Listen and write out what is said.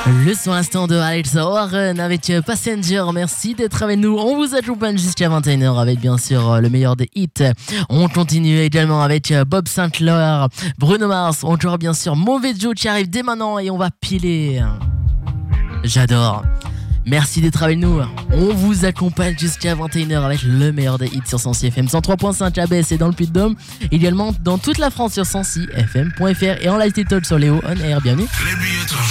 Le son instant de Alex Warren avec Passenger. Merci d'être avec nous. On vous accompagne jusqu'à 21h avec bien sûr le meilleur des hits. On continue également avec Bob Sinclair, Bruno Mars, encore bien sûr Mauvais Joe qui arrive dès maintenant et on va piler. J'adore. Merci d'être avec nous. On vous accompagne jusqu'à 21h avec le meilleur des hits sur Sensi FM 103.5 ABS et dans le Puy-de-Dôme. Également dans toute la France sur sensifm.fr et en live TikTok sur Léo On Air. Bienvenue.